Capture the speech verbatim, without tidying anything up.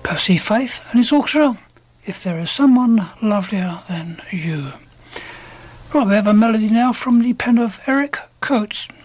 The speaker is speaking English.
Percy Faith and his orchestra, If There Is Someone Lovelier Than You. Right, we have a melody now from the pen of Eric Coates.